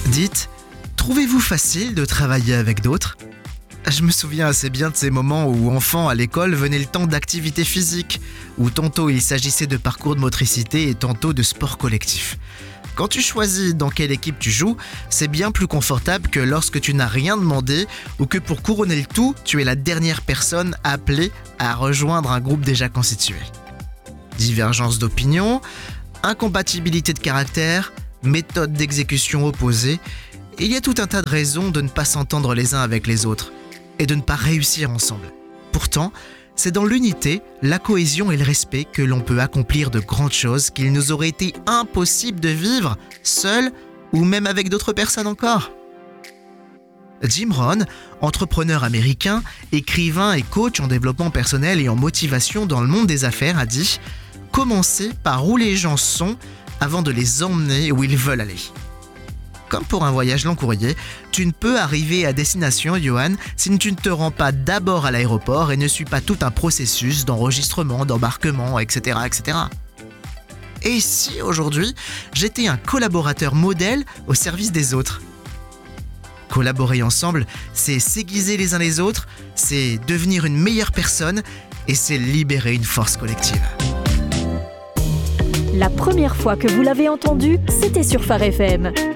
Dites, trouvez-vous facile de travailler avec d'autres ? Je me souviens assez bien de ces moments où, enfant, à l'école, venait le temps d'activité physique, où tantôt il s'agissait de parcours de motricité et tantôt de sport collectif. Quand tu choisis dans quelle équipe tu joues, c'est bien plus confortable que lorsque tu n'as rien demandé ou que pour couronner le tout, tu es la dernière personne appelée à rejoindre un groupe déjà constitué. Divergence d'opinion, incompatibilité de caractère, méthode d'exécution opposée, il y a tout un tas de raisons de ne pas s'entendre les uns avec les autres et de ne pas réussir ensemble. Pourtant, c'est dans l'unité, la cohésion et le respect que l'on peut accomplir de grandes choses qu'il nous aurait été impossible de vivre seul ou même avec d'autres personnes encore. Jim Rohn, entrepreneur américain, écrivain et coach en développement personnel et en motivation dans le monde des affaires, a dit « Commencez par où les gens sont avant de les emmener où ils veulent aller ». Comme pour un voyage long courrier, tu ne peux arriver à destination, Johan, si tu ne te rends pas d'abord à l'aéroport et ne suis pas tout un processus d'enregistrement, d'embarquement, etc., etc. Et si aujourd'hui, j'étais un collaborateur modèle au service des autres ? Collaborer ensemble, c'est s'aiguiser les uns les autres, c'est devenir une meilleure personne et c'est libérer une force collective. La première fois que vous l'avez entendu, c'était sur Phare FM.